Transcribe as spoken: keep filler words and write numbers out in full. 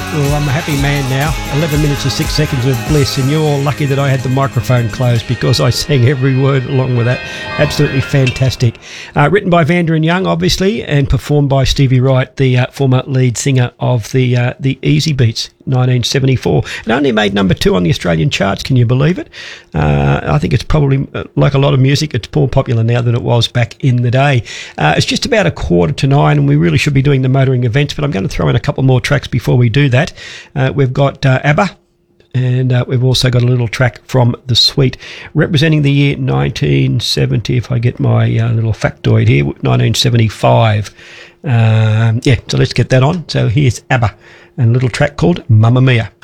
Well, I'm a happy man now. eleven minutes and six seconds of bliss, and you're all lucky that I had the microphone closed because I sang every word along with that. Absolutely fantastic. Uh, written by Vanda and Young, obviously, and performed by Stevie Wright, the uh, former lead singer of the uh, the Easy Beats, nineteen seventy-four. It only made number two on the Australian charts, can you believe it? Uh, I think it's probably, uh, like a lot of music, it's more popular now than it was back in the day. Uh, it's just about a quarter to nine, and we really should be doing the motoring events, but I'm going to throw in a couple more tracks before we do that. Uh, we've got uh, ABBA, and uh, we've also got a little track from The Sweet, representing the year nineteen seventy, if I get my uh, little factoid here, nineteen seventy-five. Um, yeah, so let's get that on. So here's ABBA, and a little track called Mamma Mia.